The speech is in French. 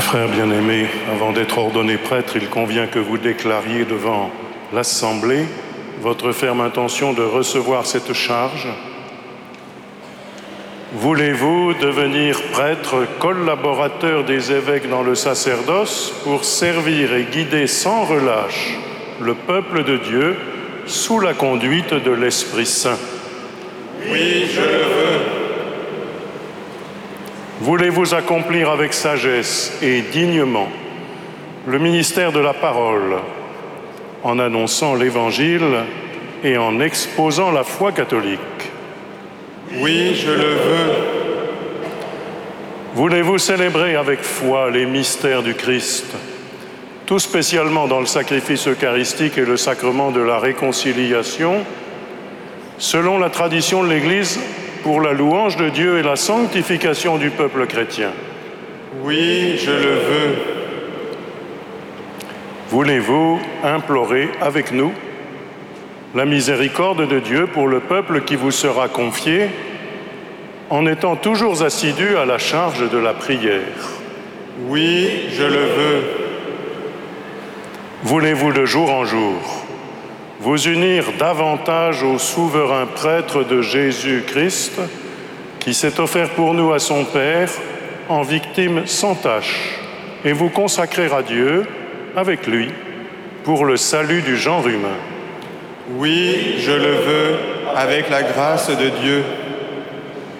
Frères bien-aimés, avant d'être ordonné prêtre, il convient que vous déclariez devant l'Assemblée votre ferme intention de recevoir cette charge. Voulez-vous devenir prêtre, collaborateur des évêques dans le sacerdoce pour servir et guider sans relâche le peuple de Dieu sous la conduite de l'Esprit Saint? Oui, je le veux. Voulez-vous accomplir avec sagesse et dignement le ministère de la parole en annonçant l'Évangile et en exposant la foi catholique? Oui, je le veux. Voulez-vous célébrer avec foi les mystères du Christ, tout spécialement dans le sacrifice eucharistique et le sacrement de la réconciliation, selon la tradition de l'Église, pour la louange de Dieu et la sanctification du peuple chrétien? Oui, je le veux. Voulez-vous implorer avec nous la miséricorde de Dieu pour le peuple qui vous sera confié, en étant toujours assidus à la charge de la prière? Oui, je le veux. Voulez-vous de jour en jour vous unir davantage au souverain prêtre de Jésus-Christ, qui s'est offert pour nous à son Père en victime sans tache, et vous consacrer à Dieu avec lui pour le salut du genre humain? Oui, je le veux, avec la grâce de Dieu.